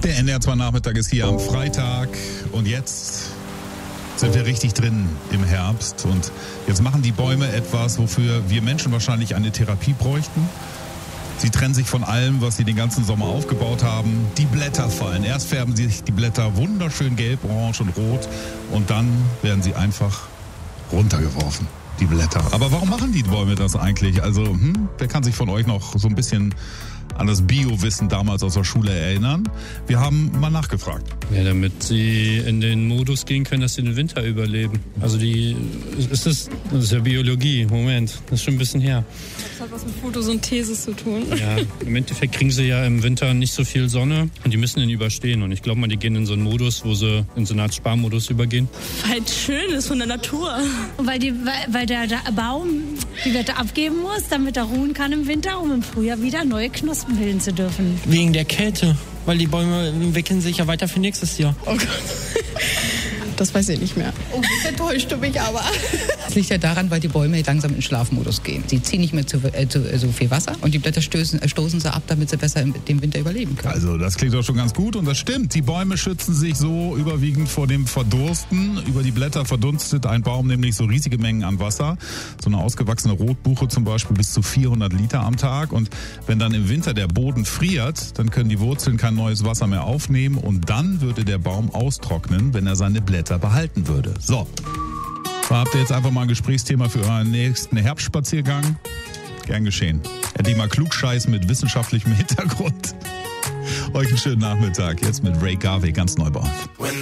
Der NDR2-Nachmittag ist hier am Freitag und jetzt sind wir richtig drin im Herbst und jetzt machen die Bäume etwas, wofür wir Menschen wahrscheinlich eine Therapie bräuchten. Sie trennen sich von allem, was sie den ganzen Sommer aufgebaut haben. Die Blätter fallen. Erst färben sich die Blätter wunderschön gelb, orange und rot und dann werden sie einfach runtergeworfen, die Blätter. Aber warum machen die Bäume das eigentlich? Also, wer kann sich von euch noch so ein bisschen an das Bio-Wissen damals aus der Schule erinnern? Wir haben mal nachgefragt. Ja, damit sie in den Modus gehen können, dass sie den Winter überleben. Also das ist ja Biologie. Moment, das ist schon ein bisschen her. Das hat was mit Photosynthese zu tun. Ja, im Endeffekt kriegen sie ja im Winter nicht so viel Sonne und die müssen den überstehen. Und ich glaube mal, die gehen in so einen Modus, wo sie in so eine Art Sparmodus übergehen. Weil es schön ist von der Natur. Und weil der Baum die Blätter abgeben muss, damit er ruhen kann im Winter, um im Frühjahr wieder neue Knospen bilden zu dürfen. Wegen der Kälte, weil die Bäume entwickeln sich ja weiter für nächstes Jahr. Oh Gott. Das weiß ich nicht mehr. Oh, das enttäuscht mich aber. Das liegt ja daran, weil die Bäume langsam in Schlafmodus gehen. Sie ziehen nicht mehr so viel Wasser und die Blätter stoßen sie ab, damit sie besser den Winter überleben können. Also das klingt doch schon ganz gut und das stimmt. Die Bäume schützen sich so überwiegend vor dem Verdursten. Über die Blätter verdunstet ein Baum nämlich so riesige Mengen an Wasser. So eine ausgewachsene Rotbuche zum Beispiel bis zu 400 Liter am Tag. Und wenn dann im Winter der Boden friert, dann können die Wurzeln kein neues Wasser mehr aufnehmen und dann würde der Baum austrocknen, wenn er seine Blätter behalten würde. So, da habt ihr jetzt einfach mal ein Gesprächsthema für euren nächsten Herbstspaziergang? Gern geschehen. Endlich mal Klugscheiß mit wissenschaftlichem Hintergrund. Euch einen schönen Nachmittag. Jetzt mit Ray Garvey, ganz Neubau.